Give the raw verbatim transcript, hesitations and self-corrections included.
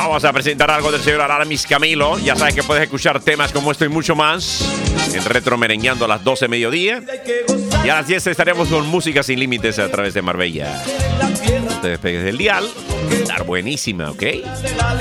Vamos a presentar algo del señor Aramis Camilo. Ya sabes que puedes escuchar temas como esto y mucho más en Retro Merengueando a las doce de mediodía. Y a las diez estaremos con música sin límites a través de Marbella. No te despegues del dial. Estar buenísima, ¿ok?